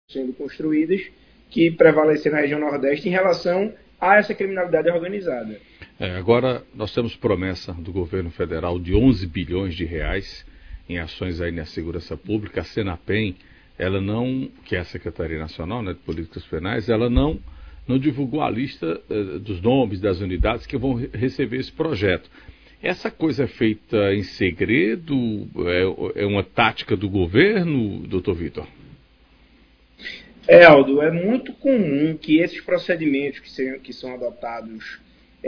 sendo construídas que prevaleceram na região Nordeste em relação a essa criminalidade organizada. Agora nós temos promessa do governo federal de 11 bilhões de reais em ações aí na segurança pública. A Senapen, ela não, que é a Secretaria Nacional, né, de Políticas Penais, ela não divulgou a lista dos nomes das unidades que vão receber esse projeto. Essa coisa é feita em segredo? É uma tática do governo, doutor Vitor? Aldo, é muito comum que esses procedimentos que são adotados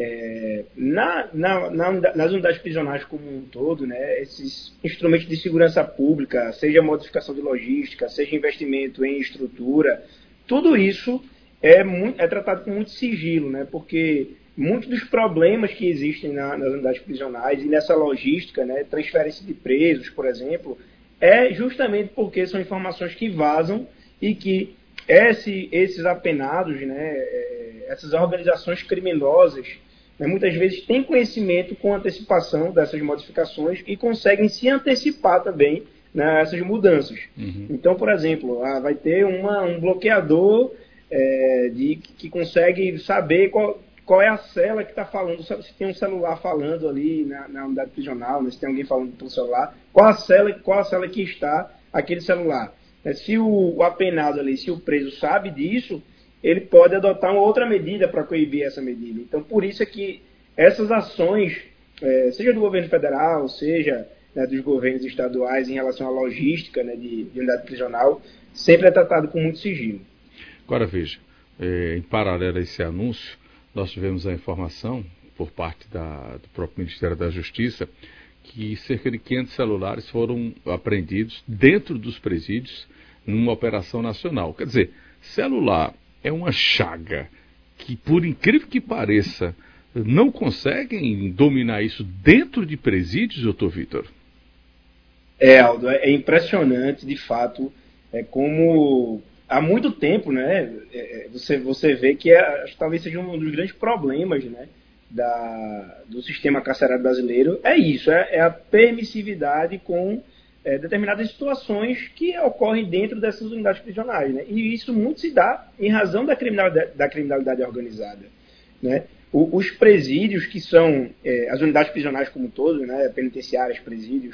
nas unidades prisionais como um todo, né, esses instrumentos de segurança pública, seja modificação de logística, seja investimento em estrutura, tudo isso é tratado com muito sigilo, né, porque muitos dos problemas que existem nas unidades prisionais e nessa logística, né, transferência de presos, por exemplo, é justamente porque são informações que vazam e que esses apenados, né, essas organizações criminosas, né, muitas vezes têm conhecimento com antecipação dessas modificações e conseguem se antecipar também nessas mudanças. Uhum. Então, por exemplo, vai ter um bloqueador que consegue saber qual é a cela que está falando, se tem um celular falando ali na unidade prisional, né, se tem alguém falando pelo celular, qual a cela que está aquele celular. Se o apenado ali, se o preso sabe disso, ele pode adotar uma outra medida para coibir essa medida. Então, por isso é que essas ações, seja do governo federal, seja, né, dos governos estaduais em relação à logística, né, de unidade prisional, sempre é tratado com muito sigilo. Agora veja, em paralelo a esse anúncio, nós tivemos a informação por parte do próprio Ministério da Justiça que cerca de 500 celulares foram apreendidos dentro dos presídios numa operação nacional. Quer dizer, celular é uma chaga que, por incrível que pareça, não conseguem dominar isso dentro de presídios, doutor Vitor? Aldo, é impressionante, de fato, como há muito tempo, né, você vê que talvez seja um dos grandes problemas, né, do sistema carcerário brasileiro, isso, é a permissividade com determinadas situações que ocorrem dentro dessas unidades prisionais, né? E isso muito se dá em razão da criminalidade organizada, né? Os presídios, que são as unidades prisionais como um todo, né, penitenciárias, presídios,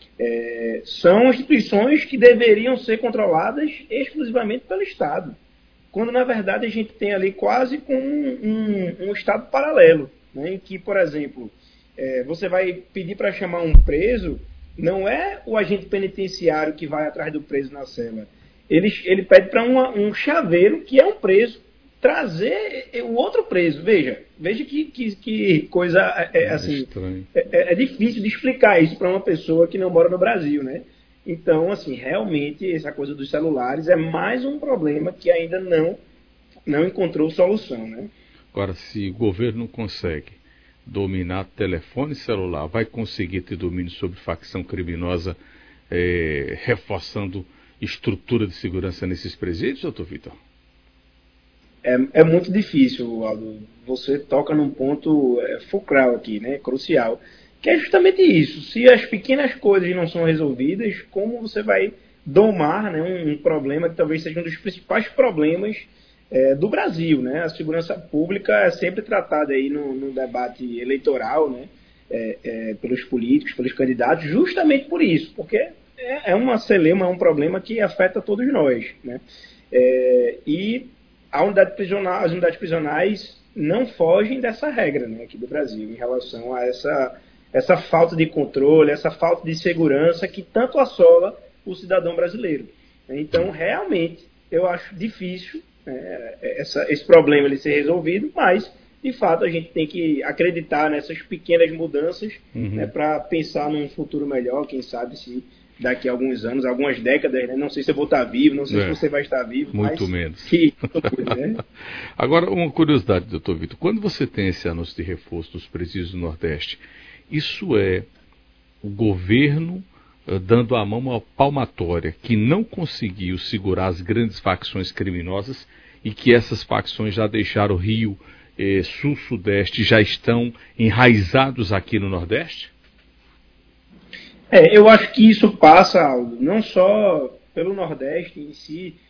são instituições que deveriam ser controladas exclusivamente pelo Estado, quando na verdade a gente tem ali quase como um Estado paralelo, né, em que, por exemplo, você vai pedir para chamar um preso, não é o agente penitenciário que vai atrás do preso na cela. Ele pede para um chaveiro, que é um preso, trazer o outro preso. Veja que coisa assim. É difícil de explicar isso para uma pessoa que não mora no Brasil, né? Então, assim, realmente essa coisa dos celulares é mais um problema que ainda não encontrou solução, né? Agora, se o governo não consegue dominar telefone celular, vai conseguir ter domínio sobre facção criminosa, reforçando estrutura de segurança nesses presídios, doutor Vitor? É muito difícil, Aldo. Você toca num ponto fulcral aqui, né, crucial, que é justamente isso. Se as pequenas coisas não são resolvidas, como você vai domar, né, um problema que talvez seja um dos principais problemas do Brasil, né? A segurança pública é sempre tratada aí no debate eleitoral, né? Pelos políticos, pelos candidatos, justamente por isso, porque é uma celeuma, é um problema que afeta todos nós, né? E as unidades prisionais não fogem dessa regra, né, aqui do Brasil, em relação a essa falta de controle, essa falta de segurança que tanto assola o cidadão brasileiro. Então, realmente, eu acho difícil esse problema ele ser resolvido, mas, de fato, a gente tem que acreditar nessas pequenas mudanças, né, para pensar num futuro melhor, quem sabe se daqui a alguns anos, algumas décadas, né? Não sei se eu vou estar vivo, não sei se você vai estar vivo, muito mas menos. Né? Agora, uma curiosidade, doutor Vitor, quando você tem esse anúncio de reforço dos presídios do Nordeste, isso é o governo dando a mão uma palmatória que não conseguiu segurar as grandes facções criminosas e que essas facções já deixaram o Rio, Sul, Sudeste, já estão enraizados aqui no Nordeste? Eu acho que isso passa, Aldo, não só pelo Nordeste em si,